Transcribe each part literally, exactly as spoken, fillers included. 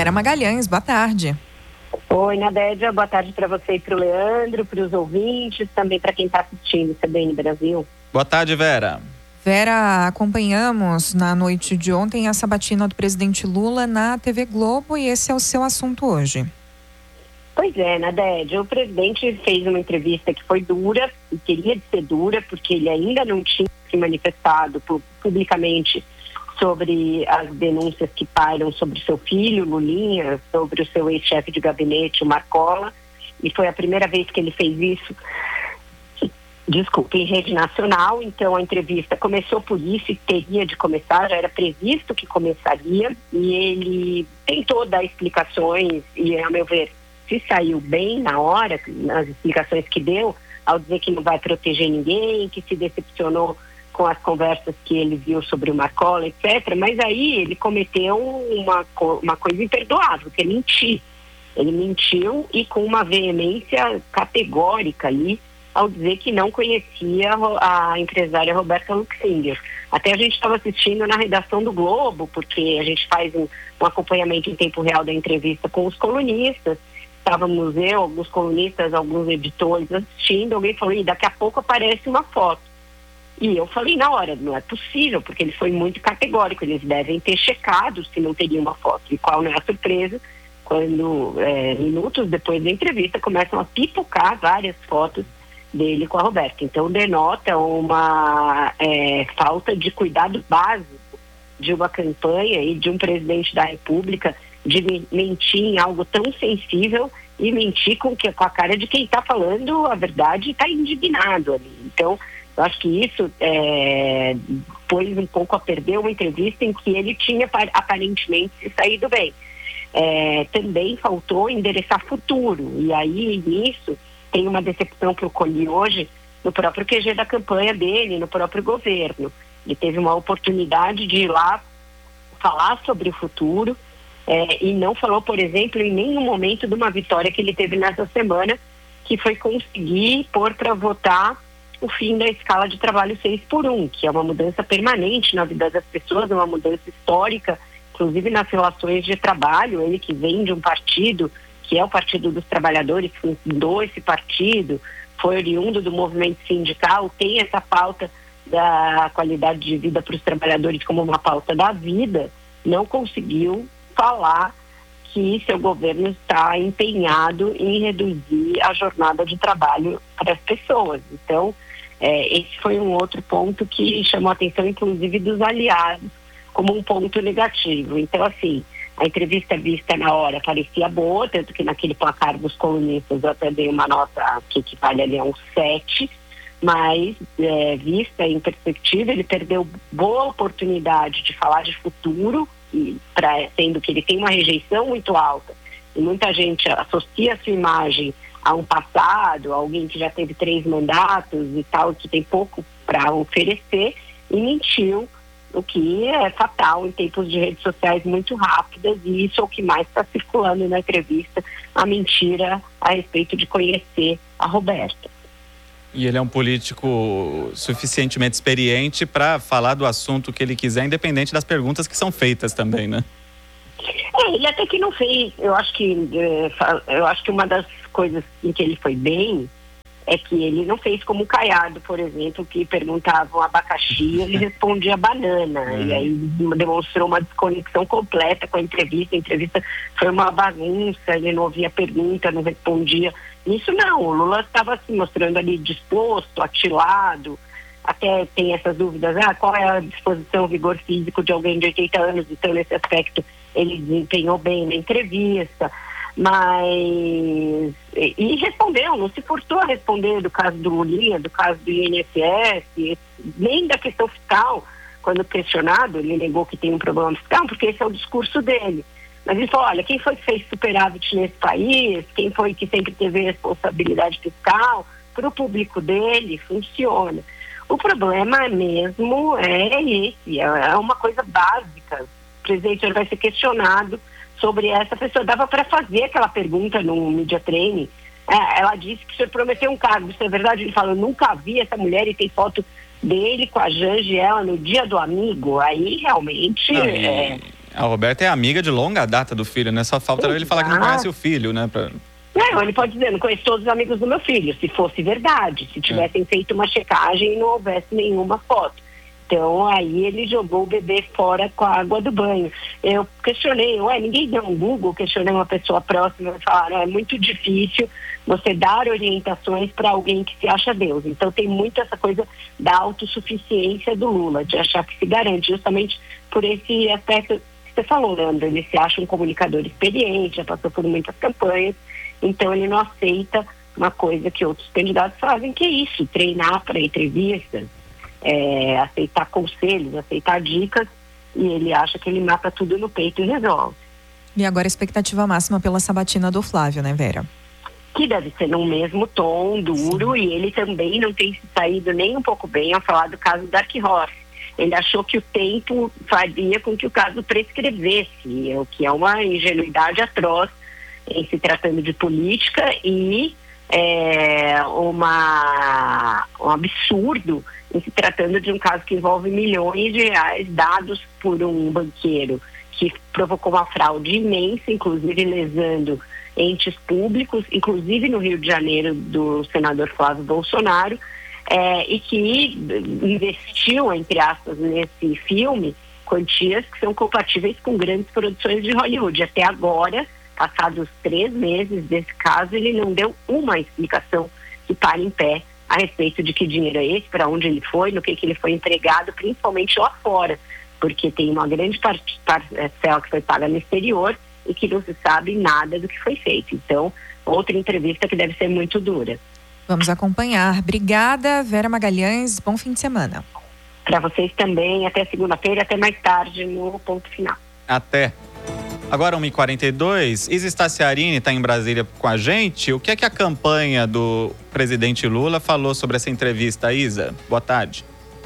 Vera Magalhães, boa tarde. Oi, Nadédia, boa tarde para você e para o Leandro, para os ouvintes, também para quem está assistindo o C B N Brasil. Boa tarde, Vera. Vera, acompanhamos na noite de ontem a sabatina do presidente Lula na T V Globo e esse é o seu assunto hoje. Pois é, Nadédia, o presidente fez uma entrevista que foi dura e queria de ser dura porque ele ainda não tinha se manifestado publicamente sobre as denúncias que pairam sobre seu filho, Lulinha, sobre o seu ex-chefe de gabinete, o Marcola, e foi a primeira vez que ele fez isso, desculpa, em rede nacional. Então a entrevista começou por isso e teria de começar, já era previsto que começaria, e ele tentou dar explicações e, a meu ver, se saiu bem na hora, nas explicações que deu, ao dizer que não vai proteger ninguém, que se decepcionou com as conversas que ele viu sobre o Marcola, etcétera. Mas aí ele cometeu uma, uma coisa imperdoável, que é mentir. Ele mentiu e com uma veemência categórica ali, ao dizer que não conhecia a empresária Roberta Luxinger. Até a gente estava assistindo na redação do Globo, porque a gente faz um, um acompanhamento em tempo real da entrevista com os colunistas. Estávamos eu, alguns colunistas, alguns editores assistindo, alguém falou, e daqui a pouco aparece uma foto. E eu falei na hora, não é possível, porque ele foi muito categórico, eles devem ter checado se não teria uma foto. E qual não é a surpresa, quando é, minutos depois da entrevista começam a pipocar várias fotos dele com a Roberta. Então denota uma é, falta de cuidado básico de uma campanha e de um presidente da República de mentir em algo tão sensível e mentir com, que, com a cara de quem está falando a verdade e está indignado ali. Então, eu acho que isso é, pôs um pouco a perder uma entrevista em que ele tinha aparentemente se saído bem. É, também faltou endereçar futuro, e aí nisso tem uma decepção que eu colhi hoje no próprio Q G da campanha dele, no próprio governo. Ele teve uma oportunidade de ir lá falar sobre o futuro é, e não falou, por exemplo, em nenhum momento de uma vitória que ele teve nessa semana, que foi conseguir pôr para votar o fim da escala de trabalho seis por um, que é uma mudança permanente na vida das pessoas, uma mudança histórica, inclusive nas relações de trabalho. Ele que vem de um partido, que é o Partido dos Trabalhadores, que fundou esse partido, foi oriundo do movimento sindical, tem essa pauta da qualidade de vida para os trabalhadores como uma pauta da vida, não conseguiu falar que seu governo está empenhado em reduzir a jornada de trabalho para as pessoas. Então, é, esse foi um outro ponto que chamou a atenção, inclusive, dos aliados, como um ponto negativo. Então, assim, a entrevista vista na hora parecia boa, tanto que naquele placar dos colunistas eu até dei uma nota que equivale ali a um sete, mas é, vista em perspectiva, ele perdeu boa oportunidade de falar de futuro, e pra, sendo que ele tem uma rejeição muito alta, e muita gente associa a sua imagem a um passado, a alguém que já teve três mandatos e tal, que tem pouco para oferecer, e mentiu, o que é fatal em tempos de redes sociais muito rápidas, e isso é o que mais está circulando na entrevista, a mentira a respeito de conhecer a Roberta. E ele é um político suficientemente experiente para falar do assunto que ele quiser, independente das perguntas que são feitas também, né? É, ele até que não fez. Eu acho que, eu acho que uma das coisas em que ele foi bem é que ele não fez como o Caiado, por exemplo, que perguntavam abacaxi, ele respondia banana. Uhum. E aí demonstrou uma desconexão completa com a entrevista. A entrevista foi uma bagunça, ele não ouvia pergunta, não respondia. Isso não, o Lula estava se mostrando ali disposto, atilado. Até tem essas dúvidas, ah, qual é a disposição, o vigor físico de alguém de oitenta anos, então nesse aspecto ele desempenhou bem na entrevista. Mas, e respondeu, não se furtou a responder do caso do Lulinha, do caso do I N S S, nem da questão fiscal. Quando questionado, ele negou que tem um problema fiscal, porque esse é o discurso dele. Mas ele falou, olha, quem foi que fez superávit nesse país, quem foi que sempre teve responsabilidade fiscal, para o público dele, funciona. O problema mesmo é esse, é uma coisa básica. O presidente vai ser questionado sobre essa pessoa. Dava para fazer aquela pergunta no Media Training. É, ela disse que o senhor prometeu um cargo, isso é verdade? Ele falou, nunca vi essa mulher, e tem foto dele com a Janja e ela no dia do amigo. Aí realmente... Não, e, é... A Roberta é amiga de longa data do filho, né? Só falta ele falar que não conhece o filho, né? Pra... Não, ele pode dizer, não conheço todos os amigos do meu filho, se fosse verdade, se tivessem é. feito uma checagem e não houvesse nenhuma foto. Então, aí ele jogou o bebê fora com a água do banho. Eu questionei, ué, ninguém deu um Google, questionei uma pessoa próxima e falaram, é muito difícil você dar orientações para alguém que se acha Deus. Então, tem muito essa coisa da autossuficiência do Lula, de achar que se garante, justamente por esse aspecto que você falou, Leandro. Ele se acha um comunicador experiente, já passou por muitas campanhas, então ele não aceita uma coisa que outros candidatos fazem, que é isso, treinar para entrevistas, é, aceitar conselhos, aceitar dicas, e ele acha que ele mata tudo no peito e resolve. E agora a expectativa máxima pela sabatina do Flávio, né, Vera? Que deve ser no mesmo tom, duro. Sim. E ele também não tem se saído nem um pouco bem ao falar do caso Dark Horse. Ele achou que o tempo faria com que o caso prescrevesse, o que é uma ingenuidade atroz em se tratando de política e é, uma, um absurdo em se tratando de um caso que envolve milhões de reais dados por um banqueiro que provocou uma fraude imensa, inclusive lesando entes públicos, inclusive no Rio de Janeiro, do senador Flávio Bolsonaro, é, e que investiu, entre aspas, nesse filme, quantias que são compatíveis com grandes produções de Hollywood. Até agora, passados três meses desse caso, ele não deu uma explicação que pare em pé a respeito de que dinheiro é esse, para onde ele foi, no que, que ele foi empregado, principalmente lá fora, porque tem uma grande parcela que foi paga no exterior e que não se sabe nada do que foi feito. Então, outra entrevista que deve ser muito dura. Vamos acompanhar. Obrigada, Vera Magalhães. Bom fim de semana. Para vocês também. Até segunda-feira, até mais tarde no Ponto Final. Até. Agora, uma e quarenta e dois, Isa Staciarini está em Brasília com a gente. O que é que a campanha do presidente Lula falou sobre essa entrevista, Isa? Boa tarde.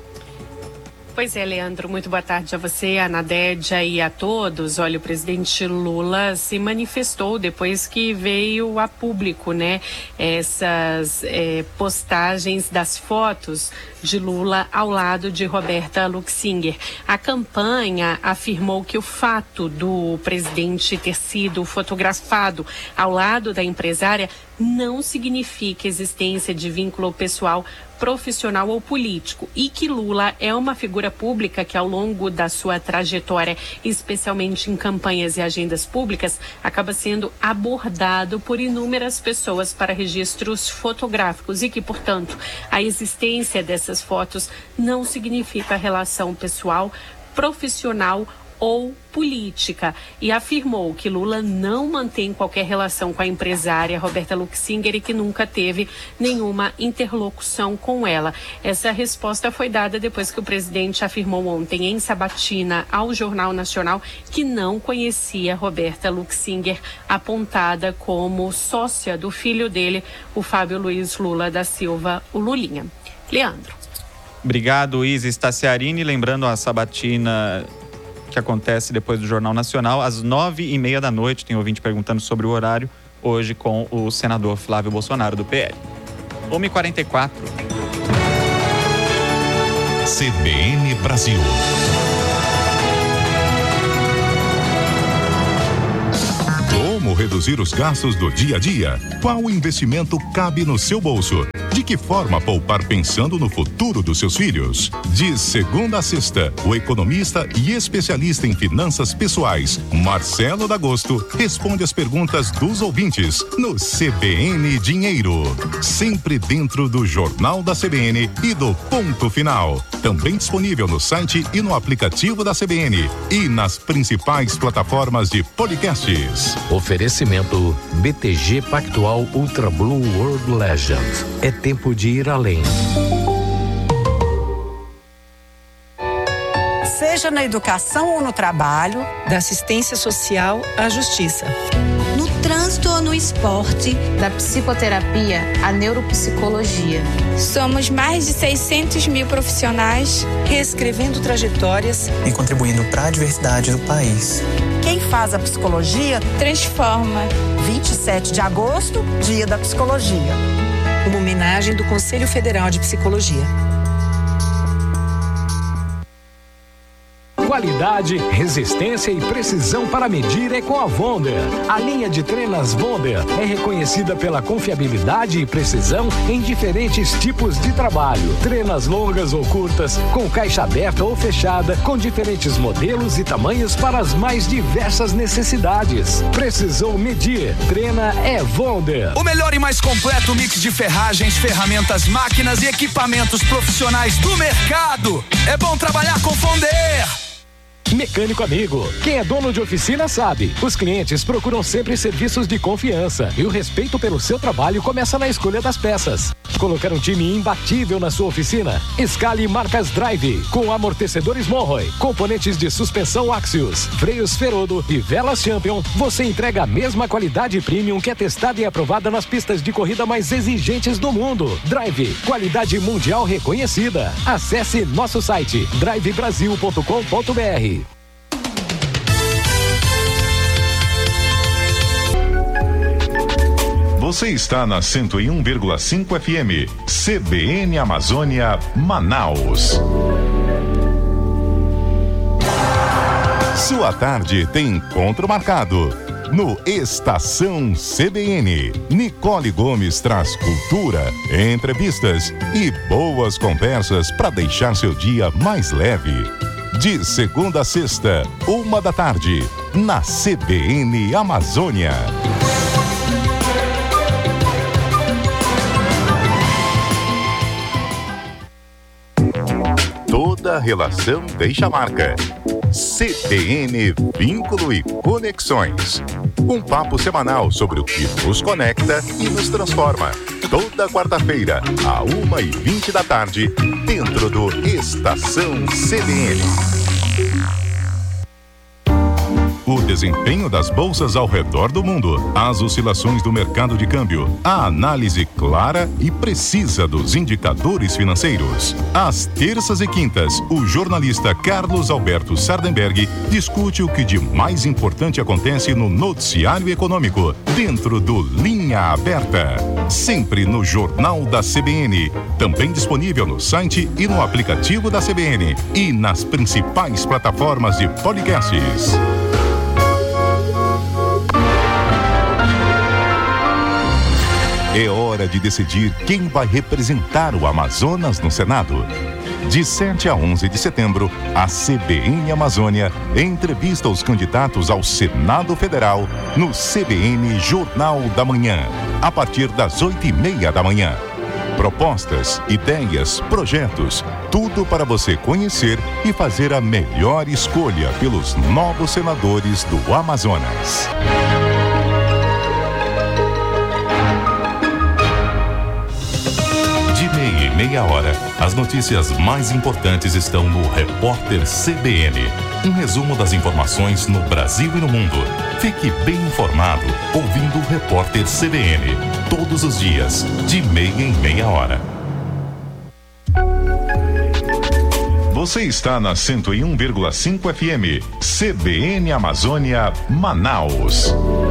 Pois é, Leandro, muito boa tarde a você, a Nadédia e a todos. Olha, o presidente Lula se manifestou depois que veio a público, né, essas é, postagens das fotos de Lula ao lado de Roberta Luxinger. A campanha afirmou que o fato do presidente ter sido fotografado ao lado da empresária não significa existência de vínculo pessoal, profissional ou político, e que Lula é uma figura pública que ao longo da sua trajetória, especialmente em campanhas e agendas públicas, acaba sendo abordado por inúmeras pessoas para registros fotográficos e que, portanto, a existência dessas fotos não significa relação pessoal, profissional ou política, e afirmou que Lula não mantém qualquer relação com a empresária Roberta Luxinger e que nunca teve nenhuma interlocução com ela. Essa resposta foi dada depois que o presidente afirmou ontem em sabatina ao Jornal Nacional que não conhecia Roberta Luxinger, apontada como sócia do filho dele, o Fábio Luiz Lula da Silva, o Lulinha. Leandro. Obrigado, Isa Staciarini. Lembrando a sabatina que acontece depois do Jornal Nacional, às nove e meia da noite. Tem ouvinte perguntando sobre o horário, hoje com o senador Flávio Bolsonaro, do P L. uma e quarenta e quatro. C B N Brasil. Como reduzir os gastos do dia a dia? Qual investimento cabe no seu bolso? De que forma poupar pensando no futuro dos seus filhos? De segunda a sexta, o economista e especialista em finanças pessoais, Marcelo D'Agosto, responde as perguntas dos ouvintes no C B N Dinheiro. Sempre dentro do Jornal da C B N e do Ponto Final. Também disponível no site e no aplicativo da C B N e nas principais plataformas de podcasts. Oferecimento B T G Pactual Ultra Blue World Legend. É tempo de ir além. Seja na educação ou no trabalho, da assistência social à justiça. No trânsito ou no esporte, da psicoterapia à neuropsicologia. Somos mais de seiscentos mil profissionais reescrevendo trajetórias e contribuindo para a diversidade do país. Quem faz a psicologia transforma. vinte e sete de agosto, Dia da Psicologia. Uma homenagem do Conselho Federal de Psicologia. Qualidade, resistência e precisão para medir é com a Wonder. A linha de trenas Wonder é reconhecida pela confiabilidade e precisão em diferentes tipos de trabalho. Trenas longas ou curtas, com caixa aberta ou fechada, com diferentes modelos e tamanhos para as mais diversas necessidades. Precisou medir? Trena é Wonder. O melhor e mais completo mix de ferragens, ferramentas, máquinas e equipamentos profissionais do mercado. É bom trabalhar com Wonder. Mecânico amigo, quem é dono de oficina sabe, os clientes procuram sempre serviços de confiança e o respeito pelo seu trabalho começa na escolha das peças. Colocar um time imbatível na sua oficina? Escale marcas Drive, com amortecedores Monroy, componentes de suspensão Axios, freios Ferodo e velas Champion. Você entrega a mesma qualidade premium que é testada e aprovada nas pistas de corrida mais exigentes do mundo. Drive, qualidade mundial reconhecida. Acesse nosso site drive brasil ponto com ponto b r. Você está na cento e um vírgula cinco F M, C B N Amazônia, Manaus. Sua tarde tem encontro marcado no Estação C B N. Nicole Gomes traz cultura, entrevistas e boas conversas para deixar seu dia mais leve. De segunda a sexta, uma da tarde, na C B N Amazônia. Toda relação deixa marca. C B N Vínculo e Conexões. Um papo semanal sobre o que nos conecta e nos transforma. Toda quarta-feira, a uma e vinte da tarde, dentro do Estação C B N. O desempenho das bolsas ao redor do mundo, as oscilações do mercado de câmbio, a análise clara e precisa dos indicadores financeiros. Às terças e quintas, o jornalista Carlos Alberto Sardenberg discute o que de mais importante acontece no noticiário econômico, dentro do Linha Aberta. Sempre no Jornal da C B N, também disponível no site e no aplicativo da C B N e nas principais plataformas de podcasts. É hora de decidir quem vai representar o Amazonas no Senado. De sete a onze de setembro, a C B N Amazônia entrevista os candidatos ao Senado Federal no C B N Jornal da Manhã, a partir das oito e meia da manhã. Propostas, ideias, projetos, tudo para você conhecer e fazer a melhor escolha pelos novos senadores do Amazonas. Meia hora, as notícias mais importantes estão no Repórter C B N. Um resumo das informações no Brasil e no mundo. Fique bem informado ouvindo o Repórter C B N. Todos os dias, de meia em meia hora. Você está na cento e um vírgula cinco F M, C B N Amazônia, Manaus.